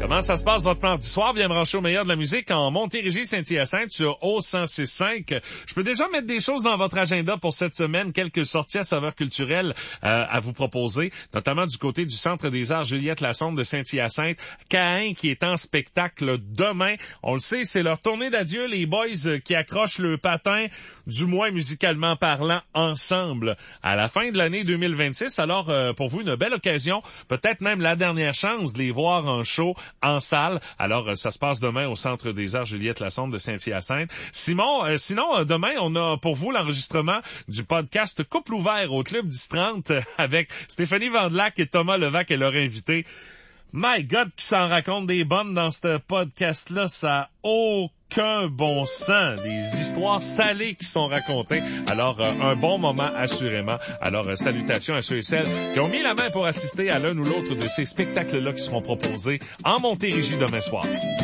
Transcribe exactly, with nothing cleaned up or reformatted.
Comment ça se passe votre mardi soir? Bien branché au meilleur de la musique en Montérégie, Saint-Hyacinthe sur O cent six cinq. Je peux déjà mettre des choses dans votre agenda pour cette semaine, quelques sorties à saveur culturelle euh, à vous proposer, notamment du côté du Centre des Arts Juliette Lassonde de Saint-Hyacinthe. Caïn qui est en spectacle demain. On le sait, c'est leur tournée d'adieu, les boys qui accrochent le patin, du moins musicalement parlant, ensemble à la fin de l'année deux mille vingt-six. Alors, euh, pour vous, une belle occasion, peut-être même la dernière chance de les voir en show, en salle. Alors, euh, ça se passe demain au Centre des Arts Juliette Lassonde de Saint-Hyacinthe. Simon, euh, sinon, euh, demain, on a pour vous l'enregistrement du podcast Couple ouvert au Club dix trente euh, avec Stéphanie Vandelac et Thomas Levac et leur invité. My God, qui s'en raconte des bonnes dans ce podcast-là, ça a aucun bon sens. Des histoires salées qui sont racontées. Alors, euh, un bon moment, assurément. Alors, euh, salutations à ceux et celles qui ont mis la main pour assister à l'un ou l'autre de ces spectacles-là qui seront proposés en Montérégie demain soir.